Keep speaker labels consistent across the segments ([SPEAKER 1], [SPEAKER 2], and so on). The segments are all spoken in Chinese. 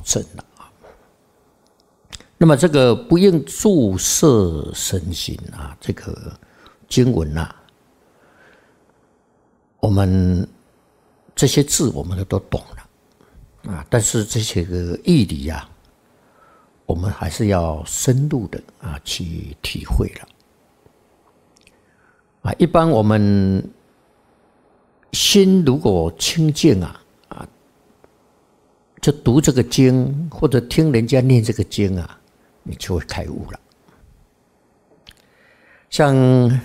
[SPEAKER 1] 证了。那么这个不应注摄身心啊，这个经文啊，我们这些字我们都懂了啊，但是这些个义理啊，我们还是要深入的啊去体会了啊。一般我们心如果清净啊，就读这个经或者听人家念这个经啊，你就会开悟了。像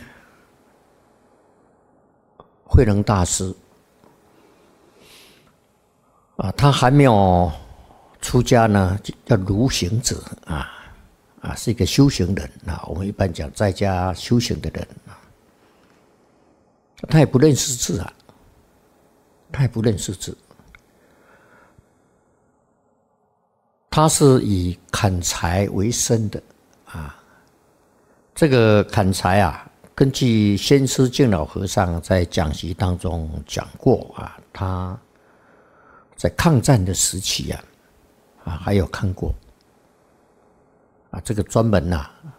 [SPEAKER 1] 慧能大师啊，他还没有出家呢，叫如行者是一个修行人啊。我们一般讲在家修行的人啊，他也不认识字啊，他是以砍柴为生的啊。这个砍柴啊，根据先师净老和尚在讲习当中讲过啊，他在抗战的时期还有看过啊，这个专门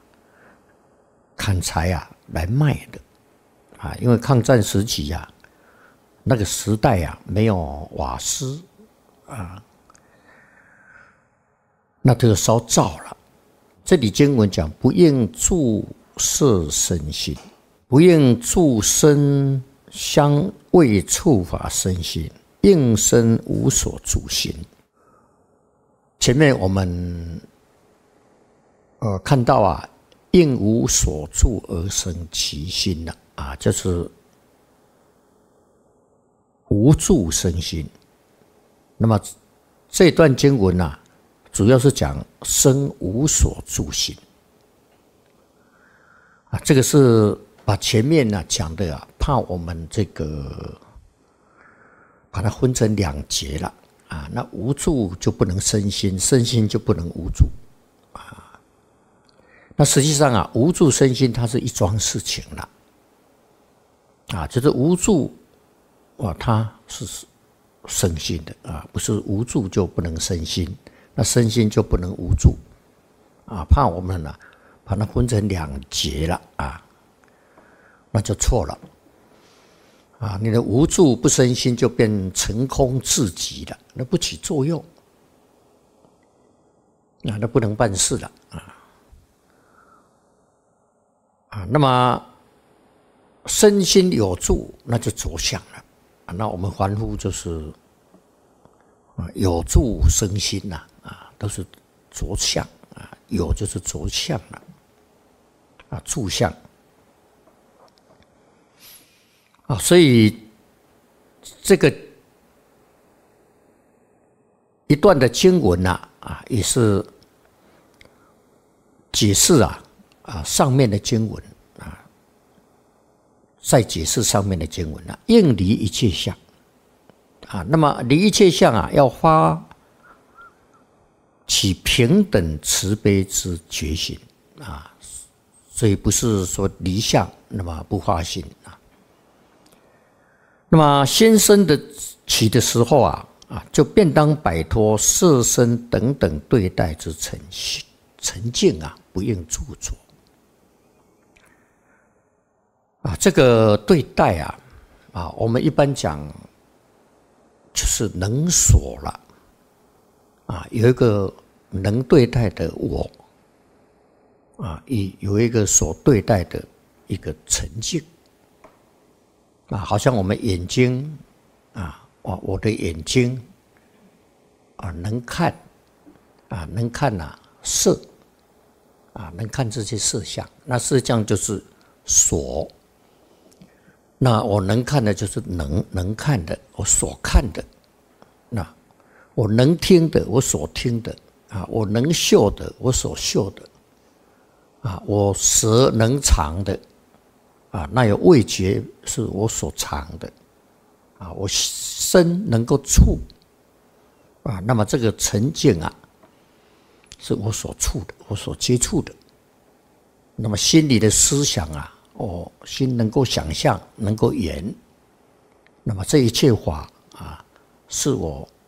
[SPEAKER 1] 砍柴来卖的啊，因为抗战时期那个时代没有瓦斯啊，那就烧灶了。这里经文讲不应注摄身心，不应注身香味触法身心，应身无所住心。前面我们看到应无所住而生其心了啊，就是无住身心。那么这段经文主要是讲生无所住心啊，这个是把前面讲的怕我们这个把它分成两节了啊。那无住就不能生心，生心就不能无住啊。那实际上无住生心它是一桩事情了啊，就是无住它是生心的啊，不是无住就不能生心。那身心就不能无住啊，怕我们把它分成两节了啊，那就错了啊！你的无住不生心就变成空自极了，那不起作用啊，那不能办事了啊！那么身心有住，那就着相了啊！那我们凡夫就是有住生心都是着相有就是着相了住相所以这个一段的经文也是解释上面的经文再解释上面的经文应离一切相那么离一切相要发起平等慈悲之决心所以不是说离相那么不发心那么先生的起的时候就便当摆脱色身等等对待之沉静不应著着这个对待我们一般讲就是能所了有一个能对待的我有一个所对待的一个沉静好像我们眼睛我的眼睛能看能看色能看这些色相，那色相就是所。那我能看的就是能看的，我所看的；那我能听的，我所听的；我能嗅的，我所嗅的；我舌能尝的；那有味觉是我所尝的；我身能够触；那么这个沉静是我所触的，我所接触的。那么心里的思想心能够想象，能够言，那么这一切法是我